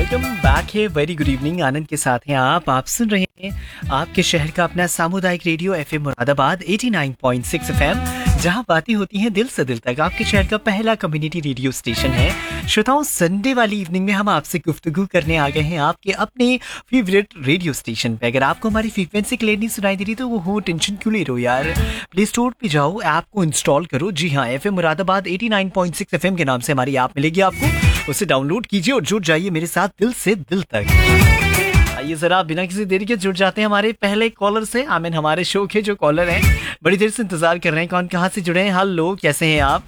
Welcome back है। Very good evening. आनंद के साथ हैं आप सुन रहे हैं आपके शहर का अपना सामुदायिक रेडियो एफएम मुरादाबाद 89.6 एफएम, जहां बातें होती हैं दिल से दिल तक। आपके शहर का पहला कम्युनिटी रेडियो स्टेशन है। श्रोताओं, संडे वाली इवनिंग में हम आपसे गुफ्तगू करने आ गए हैं आपके अपने फेवरेट रेडियो स्टेशन पे। अगर आपको हमारी फ्रीक्वेंसी क्लियर नहीं सुनाई दे रही तो वो हो टेंशन क्यों ले रहे हो यार, प्ले स्टोर पे जाओ, ऐप को इंस्टॉल करो। जी हाँ, एफएम मुरादाबाद 89.6 एफएम के नाम से हमारी ऐप मिलेगी आपको, उसे डाउनलोड कीजिए और जुड़ जाइए मेरे साथ दिल से दिल तक। आइए जरा बिना किसी देरी के जुड़ जाते हैं हमारे पहले कॉलर से। आमिन, हमारे शो के जो कॉलर हैं बड़ी देर से इंतजार कर रहे हैं, कौन कहाँ से जुड़े हैं। हेलो, कैसे हैं आप?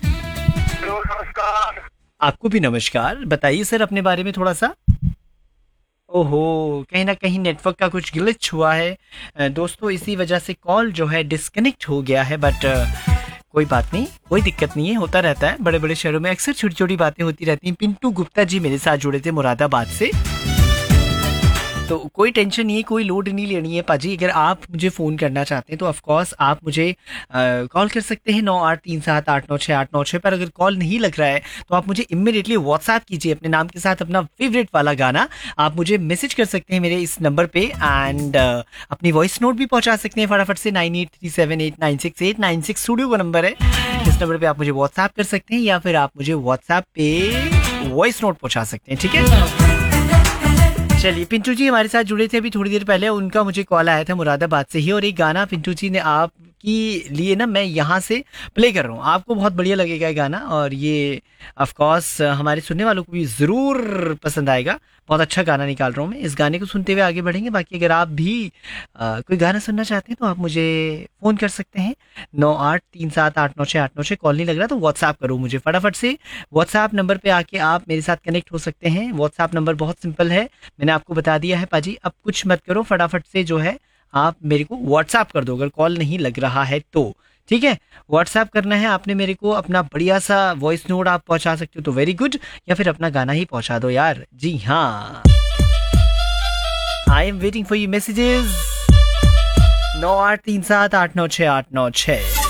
नमस्कार। आपको भी नमस्कार। बताइए सर अपने बारे में थोड़ा सा। ओहो, कहीं ना कहीं नेटवर्क का कुछ ग्लिच हुआ है दोस्तों, इसी वजह से कॉल जो है डिस्कनेक्ट हो गया है। बट कोई बात नहीं, कोई दिक्कत नहीं है, होता रहता है। बड़े बड़े शहरों में अक्सर छोटी छोटी बातें होती रहती हैं। पिंटू गुप्ता जी मेरे साथ जुड़े थे मुरादाबाद से, तो कोई टेंशन नहीं है, कोई लोड नहीं लेनी है पाजी। अगर आप मुझे फ़ोन करना चाहते हैं तो ऑफकोर्स आप मुझे कॉल कर सकते हैं 9837896896 पर। अगर कॉल नहीं लग रहा है तो आप मुझे इमीडिएटली व्हाट्सएप कीजिए अपने नाम के साथ अपना फेवरेट वाला गाना। आप मुझे मैसेज कर सकते हैं मेरे इस नंबर पे एंड अपनी वॉइस नोट भी पहुंचा सकते हैं फटाफट से 9837896896 स्टूडियो का नंबर है। इस नंबर पर आप मुझे व्हाट्सएप कर सकते हैं या फिर आप मुझे व्हाट्सएप पे वॉइस नोट पहुँचा सकते हैं, ठीक है। चलिए, पिंटू जी हमारे साथ जुड़े थे अभी थोड़ी देर पहले, उनका मुझे कॉल आया था मुरादाबाद से ही, और एक गाना पिंटू जी ने आपकी लिए ना मैं यहाँ से प्ले कर रहा हूँ। आपको बहुत बढ़िया लगेगा ये गाना, और ये ऑफ कोर्स हमारे सुनने वालों को भी ज़रूर पसंद आएगा। बहुत अच्छा गाना निकाल रहा हूँ मैं। इस गाने को सुनते हुए आगे बढ़ेंगे। बाकी अगर आप भी कोई गाना सुनना चाहते हैं तो आप मुझे फ़ोन कर सकते हैं 9837896896। कॉल नहीं लग रहा तो व्हाट्सएप करो मुझे फटाफट से। व्हाट्सएप नंबर पे आके आप मेरे साथ कनेक्ट हो सकते हैं। व्हाट्सएप नंबर बहुत सिंपल है, मैंने आपको बता दिया है पाजी। अब कुछ मत करो, फटाफट से जो है आप मेरे को व्हाट्सएप कर दो अगर कॉल नहीं लग रहा है तो, ठीक है। व्हाट्सएप करना है आपने मेरे को, अपना बढ़िया सा वॉइस नोट आप पहुंचा सकते हो तो वेरी गुड, या फिर अपना गाना ही पहुंचा दो यार। जी हाँ, I am waiting for you messages 9837896896।